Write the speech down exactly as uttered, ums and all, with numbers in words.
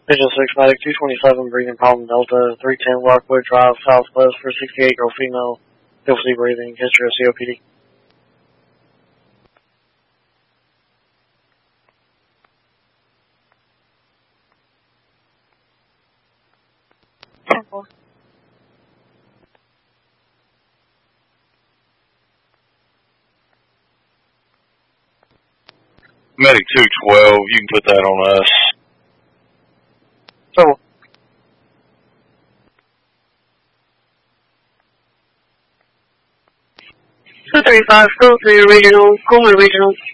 Vision six Medic two twenty-seven, breathing problem Delta, three ten Rockwood Drive, Southwest for sixty-eight year old female, difficulty breathing, history of C O P D. Temple. Medic two twelve, you can put that on us. So, two thirty-five, go to your regional, Coleman Regional.